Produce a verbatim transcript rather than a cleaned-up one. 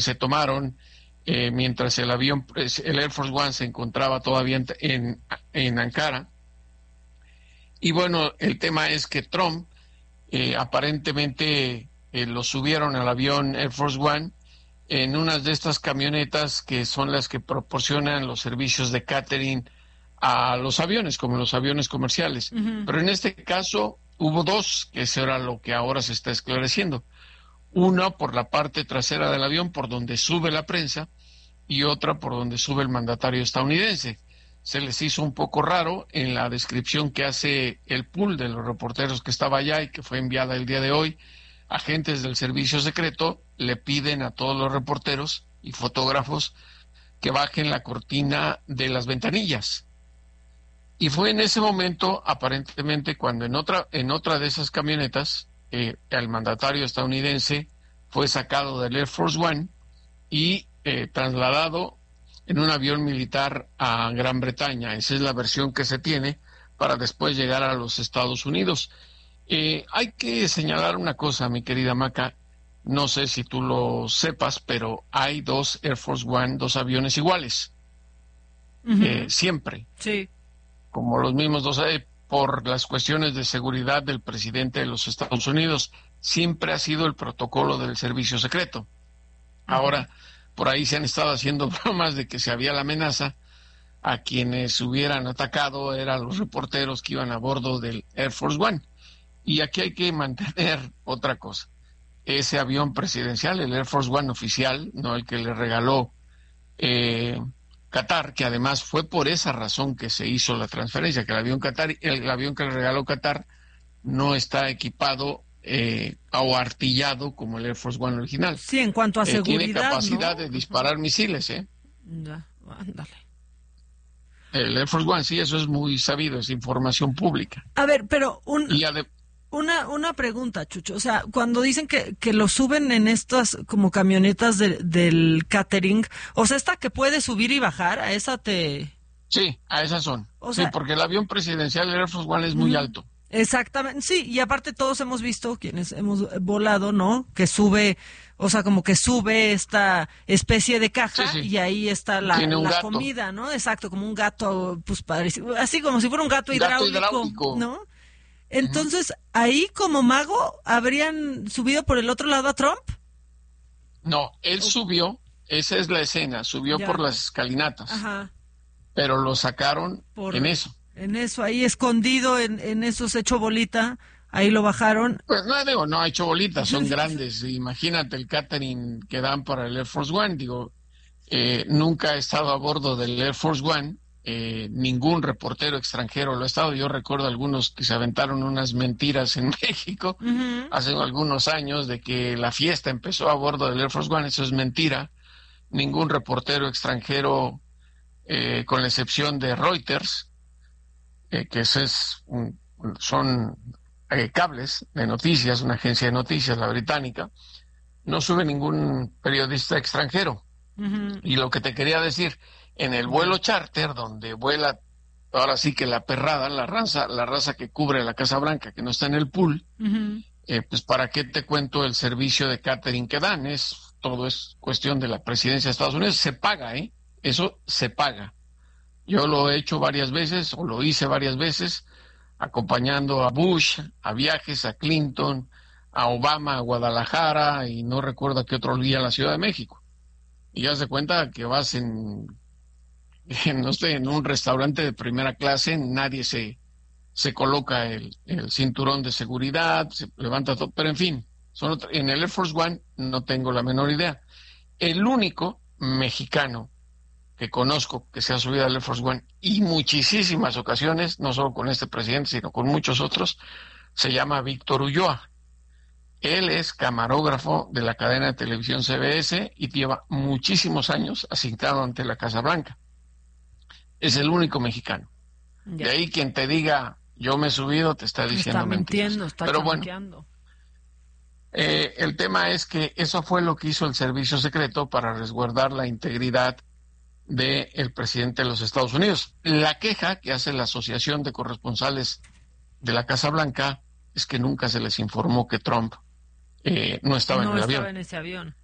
se tomaron eh, mientras el avión, el Air Force One se encontraba todavía en, en, en Ankara. Y bueno, el tema es que Trump eh, aparentemente eh, lo subieron al avión Air Force One en unas de estas camionetas que son las que proporcionan los servicios de catering a los aviones, como los aviones comerciales. Uh-huh. Pero en este caso hubo dos, que eso era lo que ahora se está esclareciendo. Una por la parte trasera del avión, por donde sube la prensa, y otra por donde sube el mandatario estadounidense. Se les hizo un poco raro en la descripción que hace el pool de los reporteros que estaba allá y que fue enviada el día de hoy. Agentes del servicio secreto le piden a todos los reporteros y fotógrafos que bajen la cortina de las ventanillas. Y fue en ese momento, aparentemente, cuando en otra, en otra de esas camionetas, eh, el mandatario estadounidense fue sacado del Air Force One y eh, trasladado en un avión militar a Gran Bretaña. Esa es la versión que se tiene para después llegar a los Estados Unidos. Eh, hay que señalar una cosa, mi querida Maca, no sé si tú lo sepas, pero hay dos Air Force One, dos aviones iguales, uh-huh. eh, siempre. Sí. Como los mismos dos, eh, por las cuestiones de seguridad del presidente de los Estados Unidos, siempre ha sido el protocolo del servicio secreto. Uh-huh. Ahora, por ahí se han estado haciendo bromas de que si había la amenaza, a quienes hubieran atacado eran los reporteros que iban a bordo del Air Force One. Y aquí hay que mantener otra cosa. Ese avión presidencial, el Air Force One oficial, no el que le regaló eh, Qatar, que además fue por esa razón que se hizo la transferencia, que el avión Qatar, el avión que le regaló Qatar no está equipado eh, o artillado como el Air Force One original. Sí, en cuanto a eh, seguridad, tiene capacidad, ¿no?, de disparar uh-huh. misiles, ¿eh? Ya, ándale. El Air Force One, sí, eso es muy sabido, es información pública. A ver, pero un... Y ade- Una una pregunta, Chucho. O sea, cuando dicen que, que lo suben en estas como camionetas de, del catering, o sea, esta que puede subir y bajar, a esa te... Sí, a esas son. O sí, sea, porque el avión presidencial, el Air Force One, es muy uh-huh. alto. Exactamente, sí, y aparte todos hemos visto, quienes hemos volado, ¿no?, que sube, o sea, como que sube esta especie de caja, sí, sí. y ahí está la, la comida, ¿no? Exacto, como un gato, pues parecido, así como si fuera un gato, gato hidráulico, hidráulico, ¿no? Entonces, uh-huh. ahí como mago, ¿habrían subido por el otro lado a Trump? No, él oh. subió, esa es la escena, subió ya. por las escalinatas, Ajá. pero lo sacaron por, en eso. En eso, ahí escondido, en, en esos hecho bolita, ahí lo bajaron. Pues no, digo, no ha hecho bolita, son grandes, imagínate el catering que dan para el Air Force One, digo, eh, nunca he estado a bordo del Air Force One. Eh, ningún reportero extranjero lo ha estado. Yo recuerdo algunos que se aventaron unas mentiras en México uh-huh. hace algunos años de que la fiesta empezó a bordo del Air Force One. Eso es mentira. Ningún reportero extranjero, eh, con la excepción de Reuters, eh, que ese es un, son eh, cables de noticias, una agencia de noticias, la británica, no sube ningún periodista extranjero. Uh-huh. Y lo que te quería decir, en el vuelo charter, donde vuela ahora sí que la perrada, la raza, la raza que cubre la Casa Blanca, que no está en el pool, uh-huh. eh, pues para qué te cuento el servicio de catering que dan, es todo es cuestión de la presidencia de Estados Unidos, se paga, ¿eh? Eso se paga. Yo lo he hecho varias veces, o lo hice varias veces, acompañando a Bush, a viajes, a Clinton, a Obama, a Guadalajara, y no recuerdo a qué otro día a la Ciudad de México. Y ya se cuenta que vas en... no sé, en un restaurante de primera clase, nadie se, se coloca el, el cinturón de seguridad, se levanta todo, pero en fin, son otro, en el Air Force One no tengo la menor idea. El único mexicano que conozco que se ha subido al Air Force One, y muchísimas ocasiones, no solo con este presidente, sino con muchos otros, se llama Víctor Ulloa. Él es camarógrafo de la cadena de televisión C B S y lleva muchísimos años asignado ante la Casa Blanca. Es el único mexicano. Ya. De ahí quien te diga, yo me he subido, te está diciendo está mintiendo, está Pero chanqueando. Bueno, eh, el tema es que eso fue lo que hizo el servicio secreto para resguardar la integridad del presidente de los Estados Unidos. La queja que hace la Asociación de Corresponsales de la Casa Blanca es que nunca se les informó que Trump eh, no estaba no en el estaba avión. en ese avión.